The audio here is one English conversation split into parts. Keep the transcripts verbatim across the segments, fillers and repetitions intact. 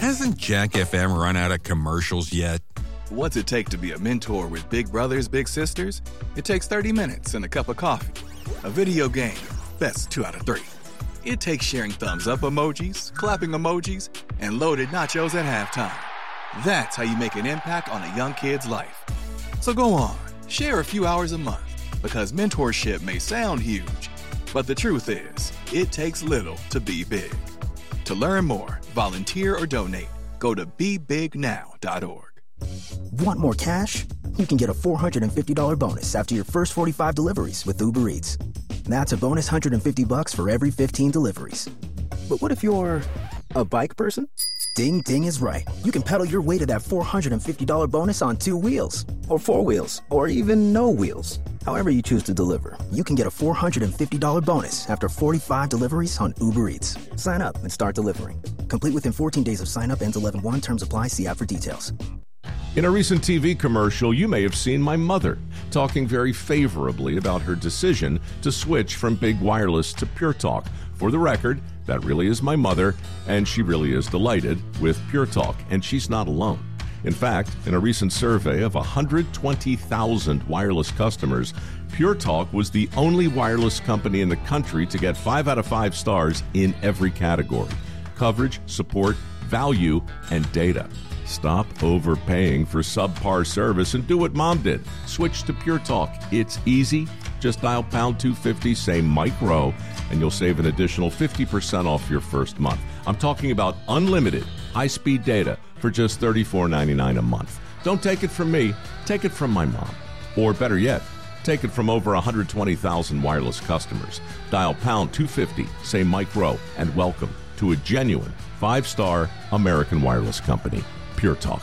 Hasn't Jack F M run out of commercials yet? What's it take to be a mentor with big brothers, big sisters? It takes thirty minutes and a cup of coffee. A video game, best two out of three. It takes sharing thumbs up emojis, clapping emojis, and loaded nachos at halftime. That's how you make an impact on a young kid's life. So go on, share a few hours a month, because mentorship may sound huge, but the truth is, it takes little to be big. To learn more, volunteer, or donate, go to be big now dot org. Want more cash? You can get a four hundred fifty dollars bonus after your first forty-five deliveries with Uber Eats. That's a bonus one hundred fifty bucks for every fifteen deliveries. But what if you're a bike person? Ding Ding is right. You can pedal your way to that four hundred fifty dollars bonus on two wheels, or four wheels, or even no wheels. However you choose to deliver, you can get a four hundred fifty dollars bonus after forty-five deliveries on Uber Eats. Sign up and start delivering. Complete within fourteen days of sign up. Ends eleven one. Terms apply. See app for details. In a recent T V commercial, you may have seen my mother talking very favorably about her decision to switch from Big Wireless to Pure Talk. For the record, that really is my mother, and she really is delighted with Pure Talk, and she's not alone. In fact, in a recent survey of one hundred twenty thousand wireless customers, Pure Talk was the only wireless company in the country to get five out of five stars in every category: coverage, support, value, and data. Stop overpaying for subpar service and do what Mom did. Switch to Pure Talk. It's easy. Just dial pound two fifty, say Mike Rowe, and you'll save an additional fifty percent off your first month. I'm talking about unlimited high-speed data for just thirty-four ninety-nine a month. Don't take it from me. Take it from my mom. Or better yet, take it from over one hundred twenty thousand wireless customers. Dial pound two fifty, say Mike Rowe, and welcome to a genuine five-star American wireless company. Pure Talk.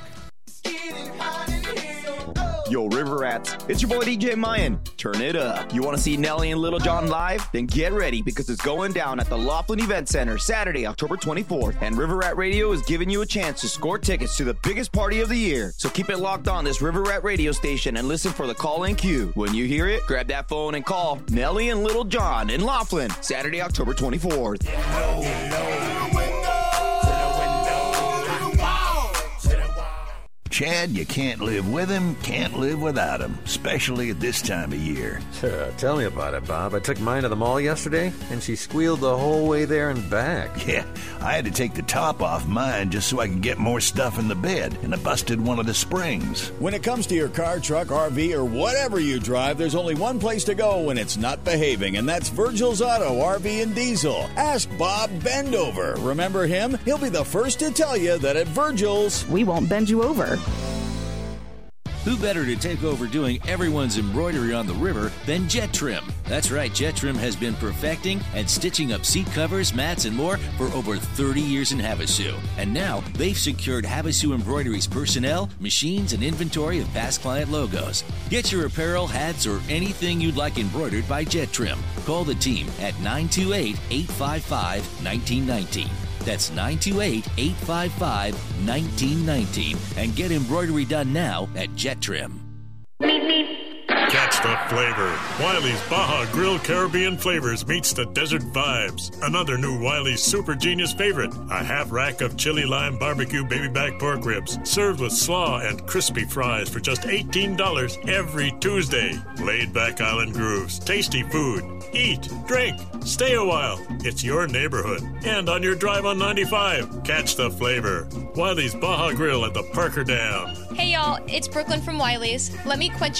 Yo, River Rats, it's your boy D J Mayan. Turn it up. You want to see Nelly and Little John live? Then get ready, because it's going down at the Laughlin Event Center Saturday, October twenty-fourth. And River Rat Radio is giving you a chance to score tickets to the biggest party of the year. So keep it locked on this River Rat radio station and listen for the call-in queue. When you hear it, grab that phone and call Nelly and Little John in Laughlin, Saturday, October twenty-fourth. No, no. Chad, you can't live with him, can't live without him, especially at this time of year. Uh, tell me about it, Bob. I took mine to the mall yesterday, and she squealed the whole way there and back. Yeah, I had to take the top off mine just so I could get more stuff in the bed, and I busted one of the springs. When it comes to your car, truck, R V, or whatever you drive, there's only one place to go when it's not behaving, and that's Virgil's Auto, R V and Diesel. Ask Bob Bendover. Remember him? He'll be the first to tell you that at Virgil's, we won't bend you over. Who better to take over doing everyone's embroidery on the river than Jet Trim? That's right, Jet Trim has been perfecting and stitching up seat covers, mats, and more for over thirty years in Havasu. And now they've secured Havasu Embroidery's personnel, machines, and inventory of past client logos. Get your apparel, hats, or anything you'd like embroidered by Jet Trim. Call the team at nine two eight, eight five five, one nine one nine. That's nine two eight, eight five five, one nine one nine. And get embroidery done now at Jet Trim. Catch the flavor. Wiley's Baja Grill Caribbean Flavors meets the desert vibes. Another new Wiley's Super Genius favorite. A half rack of chili lime barbecue baby back pork ribs served with slaw and crispy fries for just eighteen dollars every Tuesday. Laid back island grooves, tasty food. Eat, drink, stay a while. It's your neighborhood. And on your drive on ninety-five, catch the flavor. Wiley's Baja Grill at the Parker Dam. Hey y'all, it's Brooklyn from Wiley's. Let me quench